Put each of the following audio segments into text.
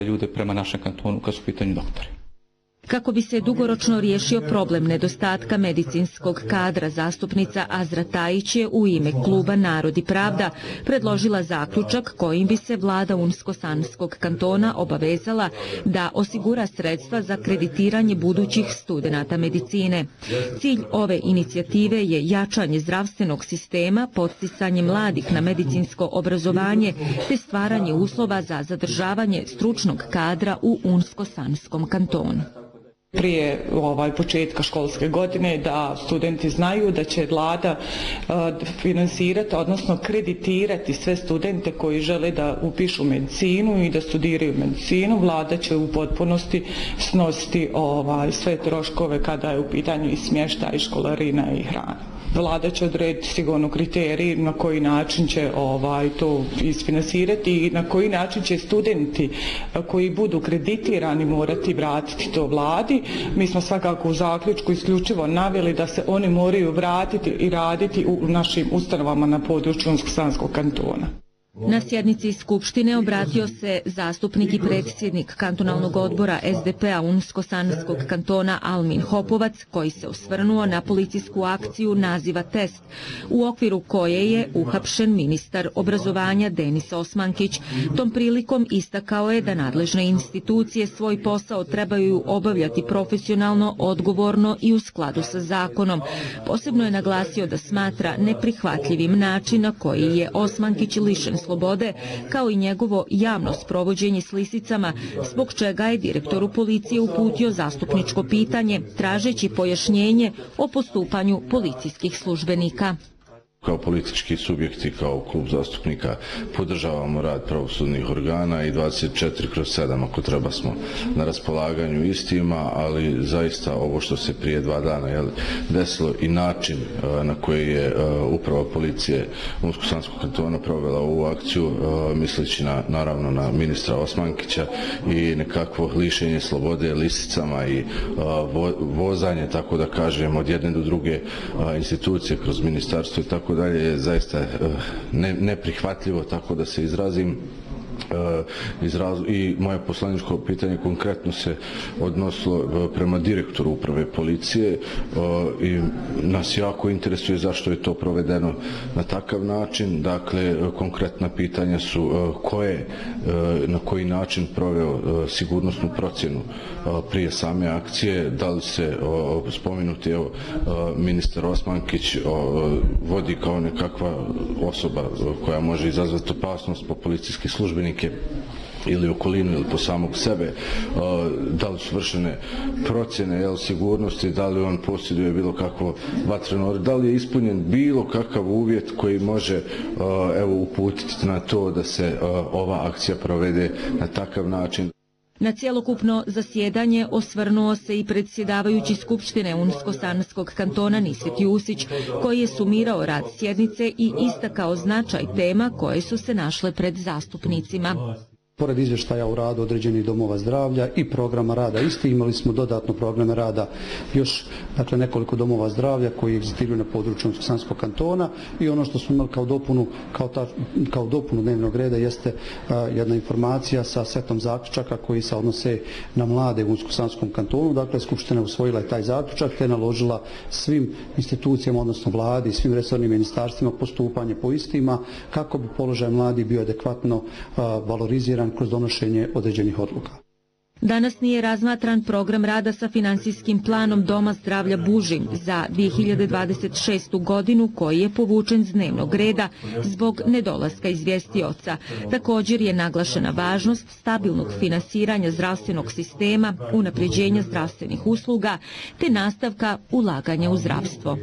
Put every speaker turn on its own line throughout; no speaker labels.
ljude prema našem kantonu kad su u pitanju doktori.
Kako bi se dugoročno riješio problem nedostatka medicinskog kadra, zastupnica Azra Tajić je u ime kluba Narod i pravda predložila zaključak kojim bi se vlada Unsko-Sanskog kantona obavezala da osigura sredstva za kreditiranje budućih studenata medicine. Cilj ove inicijative je jačanje zdravstvenog sistema, podsticanje mladih na medicinsko obrazovanje te stvaranje uslova za zadržavanje stručnog kadra u Unsko-Sanskom kantonu.
Prije početka školske godine da studenti znaju da će vlada finansirati, odnosno kreditirati sve studente koji žele da upišu medicinu i da studiraju medicinu. Vlada će u potpunosti snositi sve troškove kada je u pitanju i smještaj, i školarina i hrana. Vlada će odrediti sigurno kriterij na koji način će to isfinansirati i na koji način će studenti koji budu kreditirani morati vratiti to vladi. Mi smo svakako u zaključku isključivo naveli da se oni moraju vratiti i raditi u našim ustanovama na području Unsko-Sanskog kantona.
Na sjednici Skupštine obratio se zastupnik i predsjednik kantonalnog odbora SDP-a Unsko-Sanskog kantona Almin Hopovac, koji se osvrnuo na policijsku akciju naziva Test, u okviru koje je uhapšen ministar obrazovanja Denis Osmankić. Tom prilikom istakao je da nadležne institucije svoj posao trebaju obavljati profesionalno, odgovorno i u skladu sa zakonom. Posebno je naglasio da smatra neprihvatljivim način na koji je Osmankić lišen slobode, kao i njegovo javno sprovođenje s lisicama, zbog čega je direktoru policije uputio zastupničko pitanje, tražeći pojašnjenje o postupanju policijskih službenika.
Kao politički subjekti, kao klub zastupnika podržavamo rad pravosudnih organa i 24/7 ako treba smo na raspolaganju istima, ali zaista ovo što se prije 2 dana desilo i način na koji je uprava policije Unsko-Sanskog kantona provela ovu akciju, misleći naravno na ministra Osmankića i nekakvo lišenje slobode lisicama i vozanje, tako da kažem, od jedne do druge institucije kroz ministarstvo i tako dalje, je zaista neprihvatljivo, tako da se izrazim. I moje poslaničko pitanje konkretno se odnosilo prema direktoru uprave policije i nas jako interesuje zašto je to provedeno na takav način. Dakle, konkretna pitanja su na koji način proveo sigurnosnu procjenu prije same akcije, da li se spomenuti ministar Osmankić vodi kao nekakva osoba koja može izazvati opasnost po policijski službenike ili okolinu ili po samog sebe, da li su vršene procjene sigurnosti, da li on posjeduje bilo kakvo vatreno oružje, da li je ispunjen bilo kakav uvjet koji može uputiti na to da se ova akcija provede na takav način.
Na cjelokupno zasjedanje osvrnuo se i predsjedavajući Skupštine Unsko-Sanskog kantona Nisvet Jusić, koji je sumirao rad sjednice i istakao značaj tema koje su se našle pred zastupnicima.
Pored izvještaja o radu određenih domova zdravlja i programa rada isti, imali smo dodatno programe rada još nekoliko domova zdravlja koji egzistiraju na području Unsko-Sanskog kantona i ono što smo imali kao dopunu dnevnog reda jeste jedna informacija sa setom zaključaka koji se odnose na mlade u Unsko-Sanskom kantonu. Dakle, Skupština usvojila je taj zaključak te naložila svim institucijama, odnosno vladi i svim resornim ministarstvima postupanje po istima kako bi položaj mladih bio adekvatno valoriziran kroz donošenje određenih odluka.
Danas nije razmatran program rada sa financijskim planom Doma zdravlja Bužim za 2026. godinu koji je povučen s dnevnog reda zbog nedolaska izvjestioca. Također je naglašena važnost stabilnog finansiranja zdravstvenog sistema, unapređenja zdravstvenih usluga te nastavka ulaganja u zdravstvo.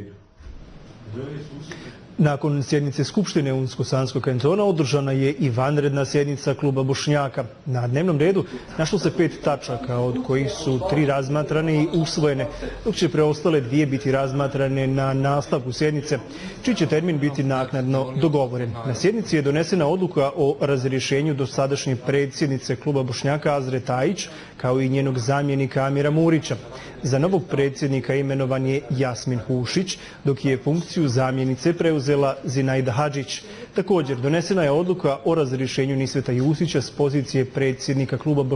Nakon sjednice Skupštine Unsko-Sanskog kantona održana je i vanredna sjednica kluba Bošnjaka. Na dnevnom redu našlo se 5 tačaka, od kojih su 3 razmatrane i usvojene, dok će preostale 2 biti razmatrane na nastavku sjednice, čiji će termin biti naknadno dogovoren. Na sjednici je donesena odluka o razrješenju dosadašnje predsjednice kluba Bošnjaka Azre Tajić, kao i njenog zamjenika Amira Murića. Za novog predsjednika imenovan je Jasmin Hušić, dok je funkciju zamjenice preuzela Zinaida Hadžić. Također, donesena je odluka o razrješenju Nisveta Jusića s pozicije predsjednika kluba